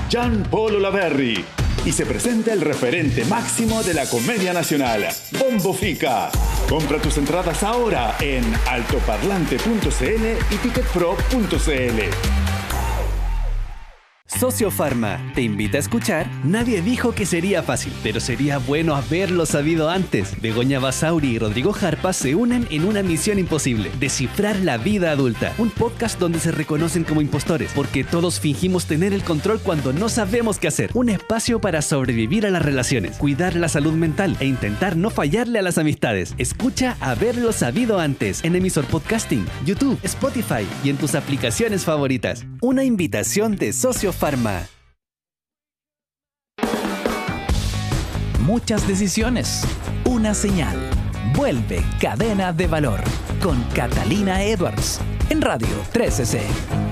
Jean Paul Olaverri. Y se presenta el referente máximo de la comedia nacional, Bombo Fica. Compra tus entradas ahora en altoparlante.cl y ticketpro.cl. Sociopharma te invita a escuchar Nadie dijo que sería fácil, pero sería bueno haberlo sabido antes. Begoña Basauri y Rodrigo Jarpa se unen en una misión imposible: descifrar la vida adulta. Un podcast donde se reconocen como impostores, porque todos fingimos tener el control cuando no sabemos qué hacer. Un espacio para sobrevivir a las relaciones, cuidar la salud mental e intentar no fallarle a las amistades. Escucha Haberlo sabido antes en Emisor Podcasting, YouTube, Spotify y en tus aplicaciones favoritas. Una invitación de Sociopharma. Muchas decisiones, una señal. Vuelve Cadena de Valor con Catalina Edwards en Radio 13C.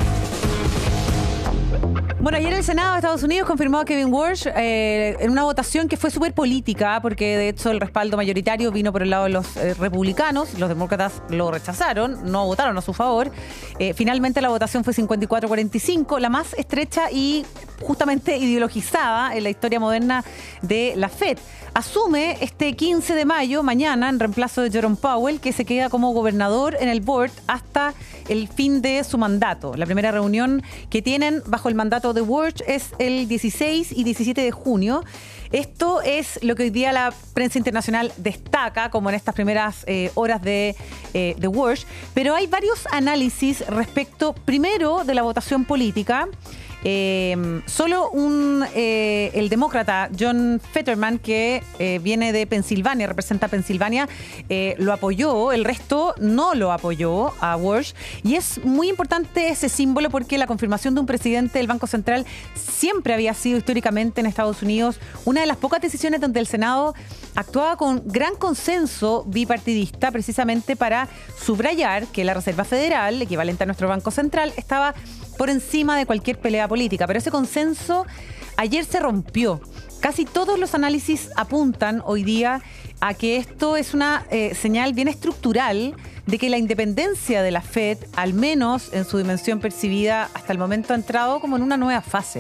Bueno, ayer el Senado de Estados Unidos confirmó a Kevin Walsh en una votación que fue súper política, porque de hecho el respaldo mayoritario vino por el lado de los republicanos. Los demócratas lo rechazaron, no votaron a su favor. Finalmente la votación fue 54-45, la más estrecha y justamente ideologizada en la historia moderna de la FED. Asume este 15 de mayo, mañana, en reemplazo de Jerome Powell, que se queda como gobernador en el board hasta el fin de su mandato. La primera reunión que tienen bajo el mandato de Walsh es el 16 y 17 de junio. Esto es lo que hoy día la prensa internacional destaca como en estas primeras horas de Walsh. Pero hay varios análisis respecto, primero, de la votación política. Solo el demócrata John Fetterman, que viene de Pensilvania, representa Pensilvania, lo apoyó. El resto no lo apoyó a Walsh. Y es muy importante ese símbolo porque la confirmación de un presidente del Banco Central siempre había sido históricamente en Estados Unidos una de las pocas decisiones donde el Senado actuaba con gran consenso bipartidista, precisamente para subrayar que la Reserva Federal, equivalente a nuestro Banco Central, estaba por encima de cualquier pelea política. Pero ese consenso ayer se rompió. Casi todos los análisis apuntan hoy día a que esto es una señal bien estructural de que la independencia de la FED, al menos en su dimensión percibida hasta el momento, ha entrado como en una nueva fase.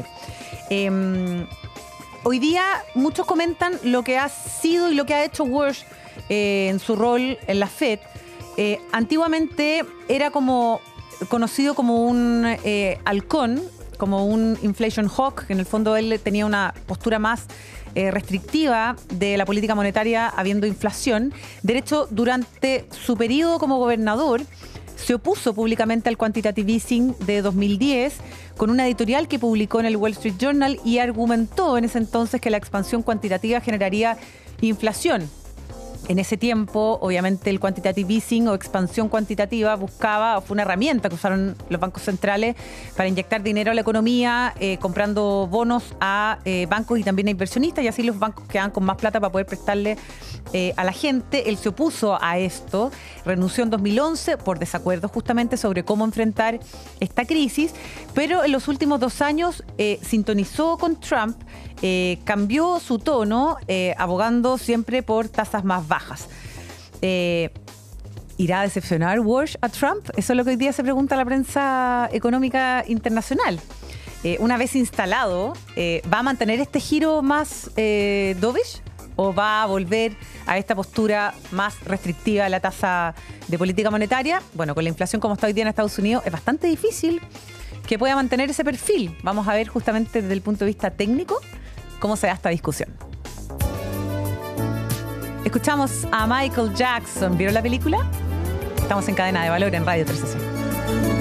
Hoy día muchos comentan lo que ha sido y lo que ha hecho Walsh en su rol en la FED. Antiguamente era conocido como un halcón, como un inflation hawk, que en el fondo él tenía una postura más restrictiva de la política monetaria habiendo inflación. De hecho, durante su periodo como gobernador, se opuso públicamente al quantitative easing de 2010 con una editorial que publicó en el Wall Street Journal y argumentó en ese entonces que la expansión cuantitativa generaría inflación. En ese tiempo, obviamente, el quantitative easing o expansión cuantitativa fue una herramienta que usaron los bancos centrales para inyectar dinero a la economía, comprando bonos a bancos y también a inversionistas, y así los bancos quedan con más plata para poder prestarle a la gente. Él se opuso a esto, renunció en 2011 por desacuerdo justamente sobre cómo enfrentar esta crisis, pero en los últimos 2 años sintonizó con Trump, cambió su tono, abogando siempre por tasas más bajas. ¿Irá a decepcionar Walsh a Trump? Eso es lo que hoy día se pregunta la prensa económica internacional. Una vez instalado, ¿va a mantener este giro más dovish o va a volver a esta postura más restrictiva de la tasa de política monetaria? Bueno, con la inflación como está hoy día en Estados Unidos es bastante difícil que pueda mantener ese perfil. Vamos a ver justamente desde el punto de vista técnico cómo se da esta discusión. Escuchamos a Michael Jackson. ¿Vieron la película? Estamos en Cadena de Valor en Radio 13C.